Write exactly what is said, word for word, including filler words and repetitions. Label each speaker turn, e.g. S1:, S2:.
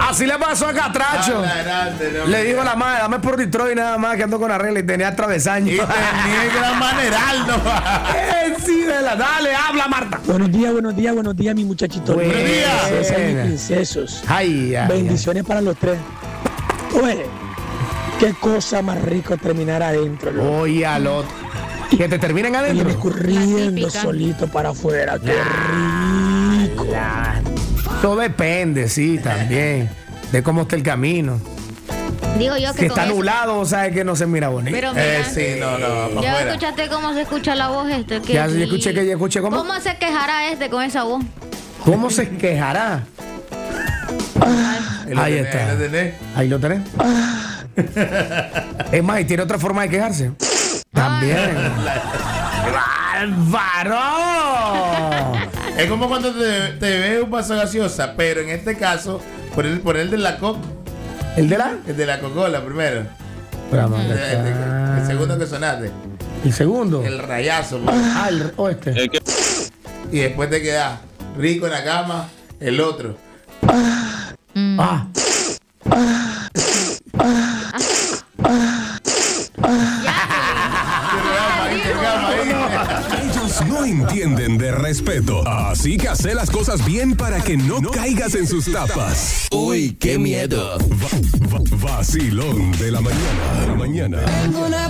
S1: Así le pasó a Catracho.
S2: Ah, grande, no,
S1: le dijo a la madre, dame por Detroit nada más que ando con arreglo y tenía travesaño.
S2: Y tenía el gran maneral, ¿no?
S1: Eh, sí, de la, dale, habla Marta.
S3: Buenos días, buenos días, buenos días, mi muchachito.
S1: Buenos días.
S3: Princesas y princesos.
S1: Ay, ay,
S3: Bendiciones para los tres. Oye, qué cosa más rico terminar adentro,
S1: ay.
S3: loco.
S1: Oye, al otro. Que te terminen
S3: Viene
S1: adentro.
S3: escurriendo solito para afuera. Qué rico.
S1: Eso depende, sí, también. De cómo está el camino.
S4: Digo yo que
S1: Si
S4: con
S1: está
S4: eso-
S1: nublado, sabes que no se mira bonito.
S4: Pero mira,
S2: Eh, sí, no, no, para
S4: ya
S2: afuera.
S4: escuchaste cómo se escucha la voz este. Que
S1: Ya, ya escuché que ya escuché cómo.
S4: ¿Cómo se quejará este con esa voz?
S1: ¿Cómo se quejará?
S2: Ahí lo
S1: Ahí
S2: tenés,
S1: está.
S2: ahí lo tenés.
S1: Ahí lo tenés. Es más, y tiene otra forma de quejarse. También. ¡Bárbaro!
S2: Es como cuando te, te ves un vaso gaseosa, pero en este caso, por el, por el de la Coca,
S1: ¿El de la?
S2: el de la Coca-Cola primero.
S1: Espera,
S2: El, el- el segundo que sonaste.
S1: El segundo.
S2: El rayazo, man.
S1: Ah, el, o este.
S2: Y después te quedas rico en la cama, el otro.
S1: Ah.
S5: Ellos no entienden de respeto, así que hace las cosas bien para que no caigas en sus tapas.
S6: Uy, qué miedo.
S5: Va- va- vacilón de la mañana. De la mañana.